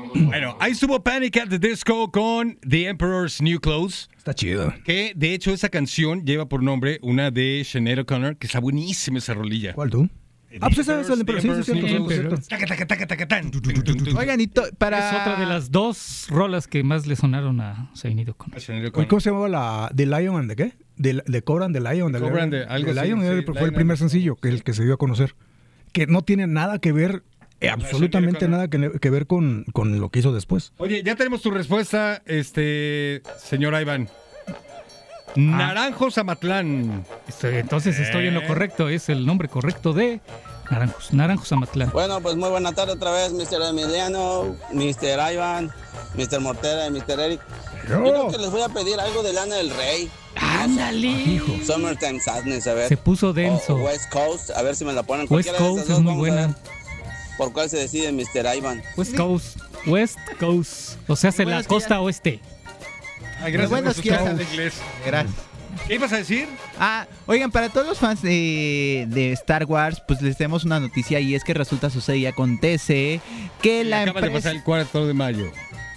Bueno, ahí estuvo Panic at the Disco con The Emperor's New Clothes. Está chido. Que de hecho esa canción lleva por nombre una de Sinead O'Connor, que está buenísima esa rolilla. ¿Cuál tú? Pues esa es el Emperor. Sí, cierto. Taca, taca, taca, taca, tan. Oigan, para... Es otra de las dos rolas que más le sonaron a Sinead O'Connor. ¿Cómo se llamaba la The Lion and the qué? The Cobra and the Lion. Cobra and the algo The así, Lion sí, fue el primer sencillo que el que se dio a conocer. Que no tiene nada que ver, absolutamente nada que ver con lo que hizo después. Oye, ya tenemos tu respuesta, señor Iván. Naranjos Amatlán. Entonces estoy en lo correcto, es el nombre correcto de Naranjos Amatlán. Bueno, pues muy buena tarde otra vez, Mr. Emiliano, Mr. Iván, Mr. Mortera y Mr. Eric. Yo creo que les voy a pedir algo de Lana del Rey. ¡Ándale! Summertime Sadness, a ver. Se puso denso. O West Coast, a ver si me la ponen. West Coast es muy buena. ¿Por cuál se decide, Mr. Iván? West Coast. O sea, hace la costa oeste. Ay, gracias bueno, por sus clases de inglés. Gracias. ¿Qué ibas a decir? Oigan, para todos los fans de Star Wars, pues les tenemos una noticia y es que resulta, sucede y acontece que la acaba de pasar el 4 de mayo.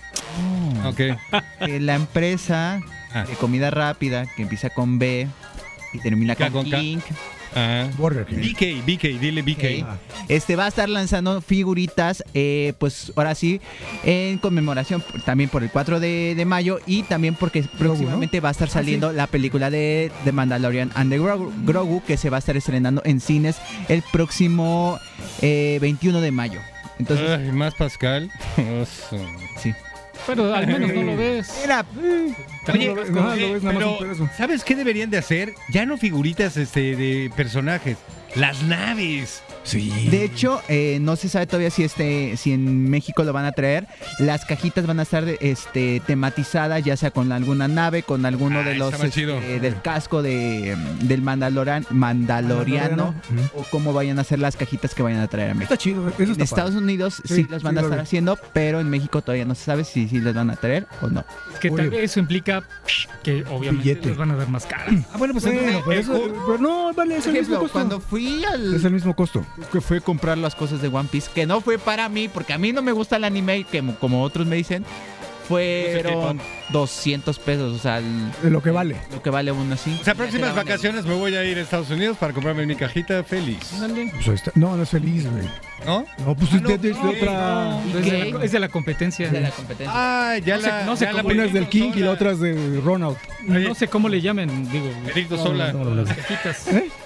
Que la empresa de comida rápida que empieza con B y termina con King. Burger King. BK, dile BK. Va a estar lanzando figuritas, pues ahora sí, en conmemoración también por el 4 de mayo y también porque próximamente va a estar saliendo la película de The Mandalorian and the Grogu, que se va a estar estrenando en cines el próximo 21 de mayo. Entonces, Ay, más Pascal. Sí. Pero al menos no lo ves. Mira, Oye, pero ¿sabes qué deberían de hacer? Ya no figuritas de personajes, las naves. Sí. De hecho, no se sabe todavía si en México lo van a traer. Las cajitas van a estar tematizadas, ya sea con alguna nave, con alguno de los del casco del Mandaloriano o cómo vayan a ser las cajitas que vayan a traer a México. Está chido. Eso está en Estados Unidos sí las van a estar haciendo, pero en México todavía no se sabe si las van a traer o no. Que tal vez eso implica que obviamente les van a dar más caras. Bueno, pues pero no, vale, es el mismo costo. Cuando fui es el mismo costo. Que fue comprar las cosas de One Piece, que no fue para mí, porque a mí no me gusta el anime, que como otros me dicen, fueron 200 pesos, o sea, lo que vale. Lo que vale uno así. O sea, próximas vacaciones me voy a ir a Estados Unidos para comprarme mi cajita feliz. Pues no es feliz, güey. ¿No? No, pues usted es de otra... Es de la competencia. No sé cómo una es del King y la otra es de Ronald. No sé cómo le llamen, digo. Edicto Sola. Las cajitas.